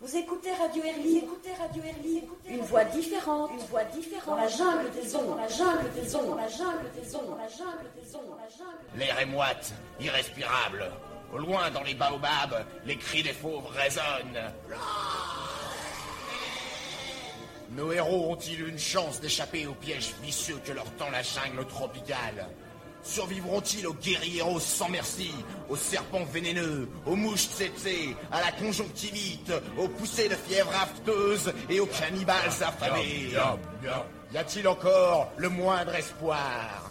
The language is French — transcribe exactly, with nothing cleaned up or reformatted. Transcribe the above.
Vous écoutez Radio Herli, écoutez Radio Herli, une voix différente, une voix différente. Dans la jungle des ondes, dans la jungle des ondes, dans la jungle des ondes, dans la jungle des ondes, dans la jungle. L'air est moite, irrespirable. Au loin, dans les baobabs, les cris des fauves résonnent. Nos héros ont-ils une chance d'échapper aux pièges vicieux que leur tend la jungle tropicale? Survivront-ils aux guérilleros sans merci, aux serpents vénéneux, aux mouches tsetse, à la conjonctivite, aux poussées de fièvre afteuse et aux cannibales affamés? Y a-t-il encore le moindre espoir?